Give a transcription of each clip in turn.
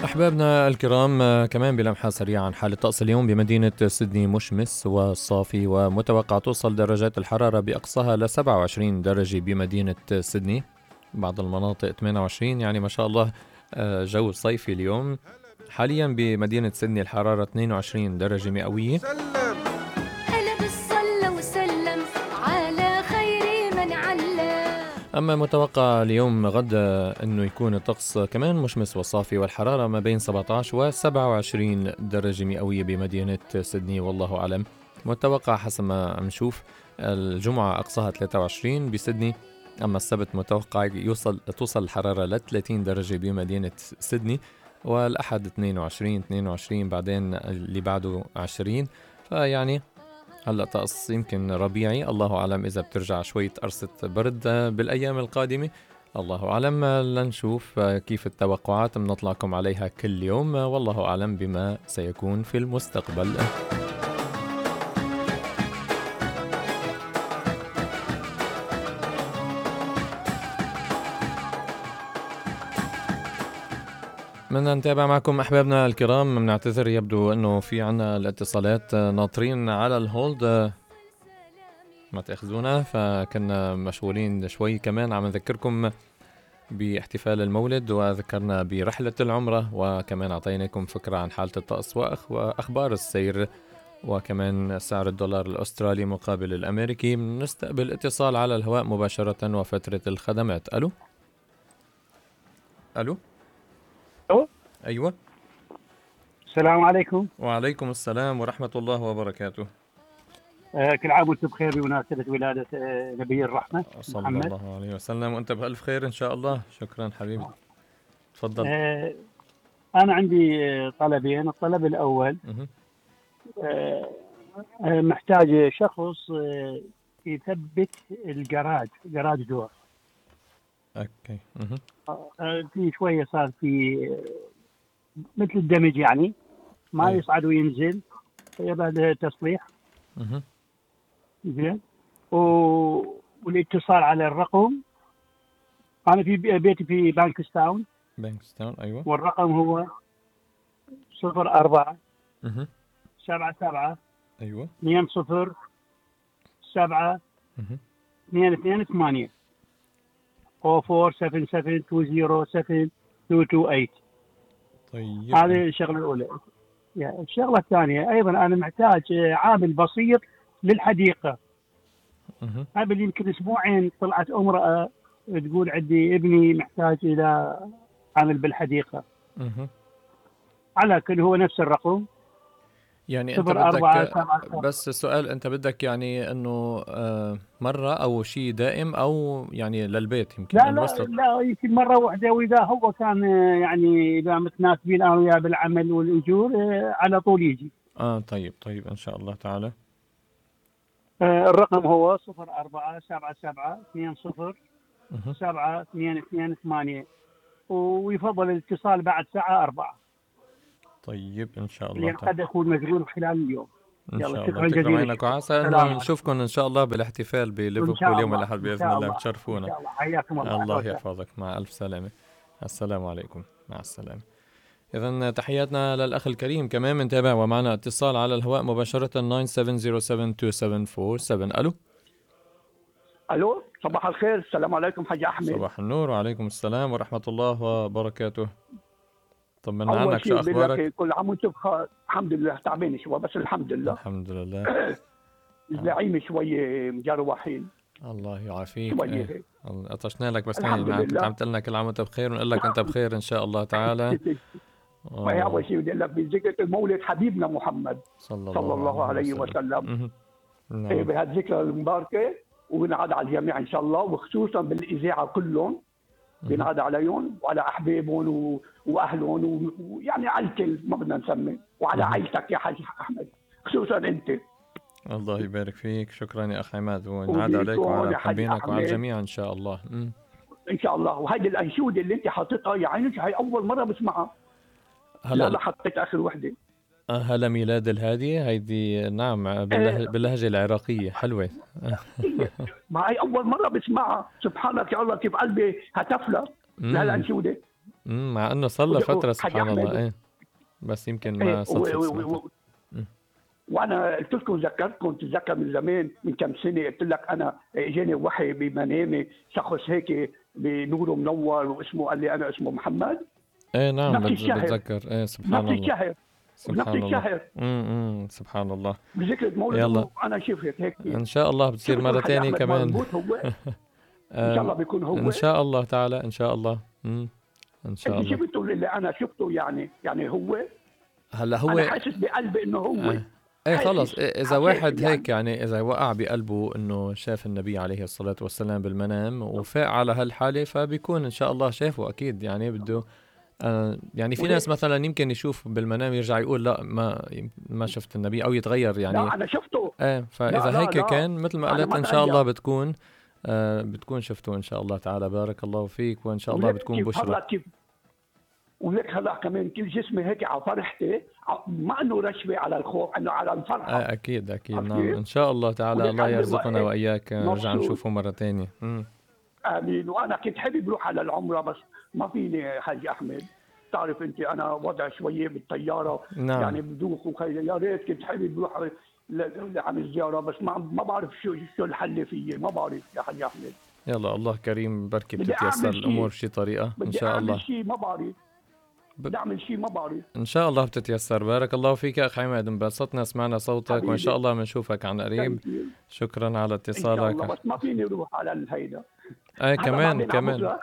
أحبابنا الكرام، كمان بلمحة سريعة عن حالة طقس اليوم بمدينة سيدني مشمس وصافي، ومتوقع توصل درجات الحرارة بأقصاها ل 27 درجة بمدينة سيدني، بعض المناطق 28، يعني ما شاء الله جو صيفي اليوم. حاليا بمدينة سيدني الحرارة 22 درجة مئوية. هلا بالصلاة وسلم على خير من علم. أما متوقع اليوم غدا أنه يكون الطقس كمان مشمس وصافي، والحرارة ما بين 17 و 27 درجة مئوية بمدينة سيدني، والله أعلم. متوقع حسب ما عم نشوف الجمعة أقصاها 23 بسيدني، أما السبت متوقع توصل الحرارة ل 30 درجة بمدينة سيدني، والأحد 22 بعدين اللي بعده 20. فيعني هلأ طقس يمكن ربيعي، الله أعلم إذا بترجع شوية قرصة برد بالأيام القادمة، الله أعلم. لنشوف كيف التوقعات بنطلعكم عليها كل يوم، والله أعلم بما سيكون في المستقبل. بدنا نتابع معكم أحبابنا الكرام، بنعتذر يبدو أنه في عنا الاتصالات ناطرين على الهولد، ما تأخذونا، فكنا مشغولين شوي. كمان عم نذكركم باحتفال المولد، وذكرنا برحلة العمرة، وكمان أعطيناكم فكرة عن حالة الطقس وأخبار السير، وكمان سعر الدولار الأسترالي مقابل الأمريكي. نستقبل اتصال على الهواء مباشرة وفترة الخدمات. ألو. ألو. أيوة. السلام عليكم. وعليكم السلام ورحمة الله وبركاته. كل عام وانتم بخير بمناسبة ولادة نبي الرحمة صلى محمد. الله عليه وسلم، وأنت بألف خير إن شاء الله. شكرا حبيبي، تفضل. أنا عندي طلبين. الطلب الأول، محتاج شخص يثبت جراج دور. أوكي. في شوية صار في مثل الدمج، يعني ما يصعد وينزل، يبقى تصليح. زين. والاتصال على الرقم، أنا في بيتي في بانكستاون. أيوة. والرقم هو 04 77 أيوة 20 7 228 0477 207 طيب. هذه الشغلة الأولى. الشغلة الثانية أيضا، أنا محتاج عامل بسيط للحديقة. قبل يمكن أسبوعين طلعت امرأة تقول عندي ابني محتاج إلى عامل بالحديقة. على كل هو نفس الرقم، يعني انت بدك، بس السؤال، انت بدك يعني انه مرة او شيء دائم، او يعني للبيت يمكن؟ لا يمكن مرة واحدة، واذا هو كان يعني اذا متناسبين انا وياه بالعمل والاجور على طول يجي. طيب ان شاء الله تعالى. الرقم هو 04 77 20 7 228 ويفضل الاتصال بعد الساعة 4. طيب ان شاء الله. لأن قد اكون مشغول خلال اليوم. ان شاء الله تكرم عينك، وعسى انه نشوفكم ان شاء الله بالاحتفال بليفربول يوم الاحد باذن الله، بتشرفونا. ان شاء الله. حياكم الله يحفظك، مع الف سلامه. السلام عليكم، مع السلامه. اذا تحياتنا للاخ الكريم. كمان بنتابع ومعنا اتصال على الهواء مباشره 97072747. الو، صباح الخير. السلام عليكم حاج احمد. صباح النور، وعليكم السلام ورحمه الله وبركاته. طمنا عنك، شو اخبارك؟ اخبارك؟ كل عام وانتم بخير. الحمد لله، تعبان شوي بس الحمد لله. الحمد لله. الزعيم شوي مجروحين. الله يعافيك. شوي قطشنا لك، بس كنت عم تقول لنا كل عام وانت بخير، ونقول لك انت بخير ان شاء الله تعالى. وهي اول شيء بدي اقول لك بذكرى المولد حبيبنا محمد صلى الله عليه وسلم. بهالذكرى المباركه، وبنعاد على الجميع ان شاء الله، وخصوصا بالاذاعه كلهم بنعاد عليهم وعلى احبابهم واهلهم، ويعني على الكل ما بدنا نسمي، وعلى عائلتك يا حاج احمد خصوصا انت. الله يبارك فيك، شكرا يا اخ عماد، ونعاد عليك وعلى محبينك وعلى الجميع ان شاء الله. ان شاء الله. وهيدي الانشوده اللي انت حاططها يا عيني، هي اول مره بسمعها. هلا حطيت اخر وحده. هلا ميلاد الهادي، هيدي نعم باللهجه العراقيه حلوه. ما هي اول مره بسمعها. سبحانك يا الله، كيف قلبي هتفلى لهالانشوده. مع انه صار له فتره سبحان الله. ايه بس يمكن ما صدفت. وانا قلت لكم ذكرتكم، تتذكر من زمان من كم سنه قلت لك انا اجاني وحي بمنامي شخص هيك بنوره منور واسمه، قال لي انا اسمه محمد. ايه نعم بتذكر. ايه سبحان الله. نفس الشهر. سبحان الله. سبحان الله. بذكر مولده انا شفت هيك. ان شاء الله بتصير مره ثانيه كمان. ان شاء الله بيكون هو. ان شاء الله تعالى ان شاء الله. ان شاء الله. شفته اللي انا شفته يعني هو. هلا هو انا حاسس بقلبي انه هو. ايه خلص. اذا واحد هيك يعني اذا وقع بقلبه انه شاف النبي عليه الصلاة والسلام بالمنام وفاق على هالحالة، فبيكون ان شاء الله شافه اكيد. يعني بده يعني في ناس مثلا يمكن يشوف بالمنام يرجع يقول لا ما شفت النبي او يتغير يعني. لا انا شفته. ايه فاذا لا هيك لا كان مثل ما قلت ان شاء الله بتكون شفته ان شاء الله تعالى. بارك الله فيك وان شاء الله بتكون بشرى. ولك هلا كمان كل جسمي هيك على فرحتي، ما انه رشوه على الخوف، انه على الفرحه. اكيد نعم ان شاء الله تعالى. الله يرزقنا واياك نرجع نشوفه مره ثانيه. امين. وانا كنت حابب اروح على العمره بس ما فيني حاج احمد، تعرف انت انا وضع شويه بالطياره. نعم. يعني بدوخ وخير، يا ريت كنت حابب اروح عن الزياره بس ما بعرف شو الحل فيه، ما بعرف يا حاج احمد. يلا الله كريم بركي بتتيسر الامور بشي طريقه ان شاء الله. بدي اعمل شيء ما بعرف. بدي اعمل شيء ما بعرف. ان شاء الله بتتيسر. بارك الله فيك يا اخ عماد، انبسطنا سمعنا صوتك حبيبي. وان شاء الله بنشوفك عن قريب. شكرا على اتصالك. ان شاء الله بس ما فيني اروح على الهيدا. كمان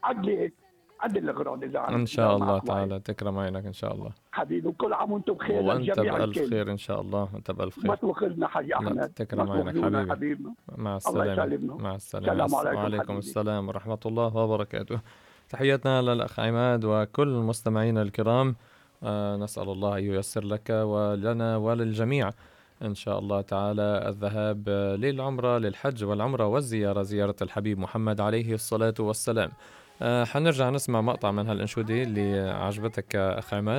عدل الاغراض اذا ان شاء الله تعالى. تكرم عينك ان شاء الله حبيبي، وكل عام وانتم بخير. وانت بالف خير ان شاء الله. وانت بالف خير. ما توخرنا حاج احمد. تكرم عينك حبيبي. مع السلامه. مع السلامه. وعليكم السلام ورحمه الله وبركاته. تحياتنا للأخ عماد وكل مستمعينا الكرام. نسأل الله أن ييسر لك ولنا وللجميع إن شاء الله تعالى الذهاب للعمرة، للحج والعمرة والزيارة، زيارة الحبيب محمد عليه الصلاة والسلام. حنرجع نسمع مقطع من هالأنشودة اللي عجبتك أخ عماد.